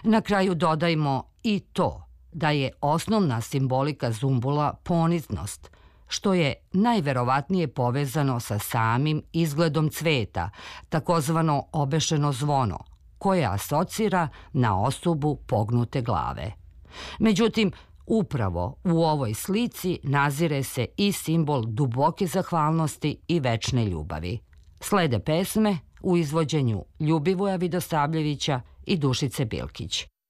Na kraju dodajmo i to da je osnovna simbolika zumbula poniznost, što je najverovatnije povezano sa samim izgledom cveta, takozvano obešeno zvono, koje asocira na osobu pognute glave. Međutim, upravo u ovoj slici nazire se i simbol duboke zahvalnosti i večne ljubavi. Slede pesme u izvođenju Ljubivoja Vidosavljevića i Dušice Bilkić.